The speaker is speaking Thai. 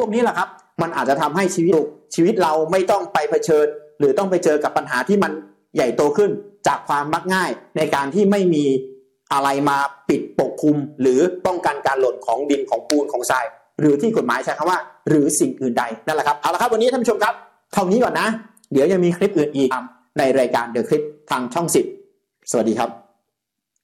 วกนี้แหละครับมันอาจจะทำให้ชีวิตเราไม่ต้องไปเผชิญหรือต้องไปเจอกับปัญหาที่มันใหญ่โตขึ้นจากความมักง่ายในการที่ไม่มีอะไรมาปิดปกคลุมหรือป้องกันการหล่นของดินของปูนของทรายหรือที่กฎหมายใช้คำว่าหรือสิ่งอื่นใดนั่นแหละครับเอาละครับวันนี้ท่านผู้ชมครับเท่านี้ก่อนนะเดี๋ยวยังมีคลิปอื่นอีกในรายการ The Clip ทางช่อง10สวัสดีครับ